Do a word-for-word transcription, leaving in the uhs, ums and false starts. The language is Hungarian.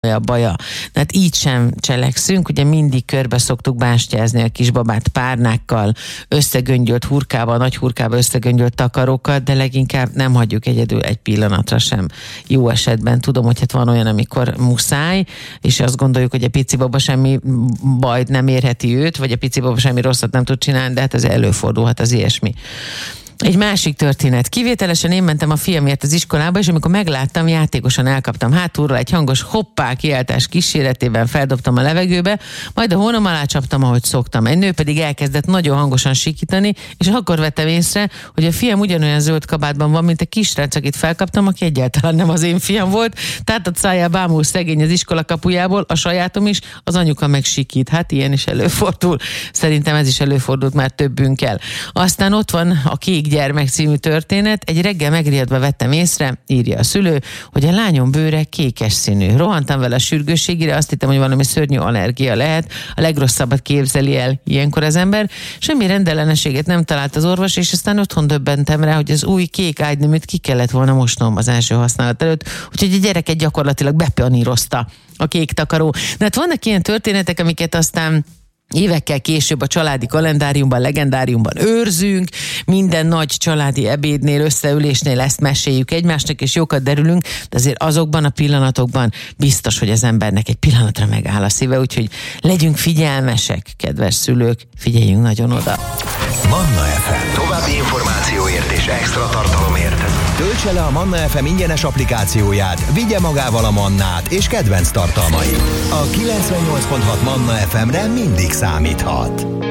a baja. Tehát így sem cselekszünk, ugye mindig körbe szoktuk bástyázni a kisbabát párnákkal, összegöngyölt hurkával, nagy hurkával összegöngyölt takarókat, de leginkább nem hagyjuk egyedül egy pillanatra sem. Jó esetben tudom, hogy hát van olyan, amikor muszáj, és azt gondoljuk, hogy a pici baba semmi bajt nem érheti őt, vagy a pici baba semmi rosszat nem tud csinálni, de hát ez előfordulhat az ilyesmi. Egy másik történet. Kivételesen én mentem a fiamért az iskolába, és amikor megláttam, játékosan elkaptam hátulról, egy hangos hoppá kiáltás kíséretében feldobtam a levegőbe, majd a hónom alá csaptam, ahogy szoktam. Egy nő pedig elkezdett nagyon hangosan sikítani, és akkor vettem észre, hogy a fiam ugyanolyan zöld kabátban van, mint a kisrác, akit felkaptam, aki egyáltalán nem az én fiam volt. Tehát a szájába bámul szegény az iskola kapujából, a sajátom is, az anyuka meg sikít. Hát ilyen is előfordul. Szerintem ez is előfordult már többünkkel. Aztán ott van a Kék gyermek című történet. Egy reggel megriadva vettem észre, írja a szülő, hogy a lányom bőre kékes színű. Rohantam vele a sürgősségére, azt hittem, hogy valami szörnyű allergia lehet. A legrosszabbat képzeli el ilyenkor az ember. Semmi rendellenességet nem talált az orvos, és aztán otthon döbbentem rá, hogy az új kék ágyneműt ki kellett volna mosnom az első használat előtt, úgyhogy a gyereket gyakorlatilag bepanírozta a kék takaró. De hát vannak ilyen történetek, amiket aztán évekkel később a családi kalendáriumban, legendáriumban őrzünk, minden nagy családi ebédnél, összeülésnél ezt meséljük egymásnak, és jókat derülünk, de azért azokban a pillanatokban biztos, hogy az embernek egy pillanatra megáll a szíve, úgyhogy legyünk figyelmesek, kedves szülők, figyeljünk nagyon oda. Manna ef em. További információért és extra tartalomért töltse le a Manna ef em ingyenes applikációját, vigye magával a Mannát és kedvenc tartalmait. A kilencvennyolc pont hat Manna ef emre mindig számíthat.